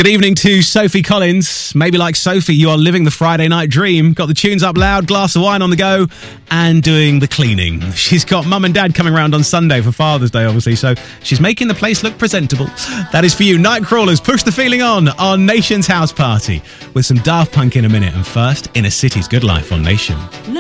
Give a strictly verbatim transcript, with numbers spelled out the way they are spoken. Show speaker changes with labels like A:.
A: Good evening to Sophie Collins. Maybe like Sophie, you are living the Friday night dream. Got the tunes up loud, glass of wine on the go, and doing the cleaning. She's got mum and dad coming around on Sunday for Father's Day, obviously, so she's making the place look presentable. That is for you. Nightcrawlers, push the feeling on on Nation's House Party with some Daft Punk in a minute. And first, Inner City's Good Life on Nation.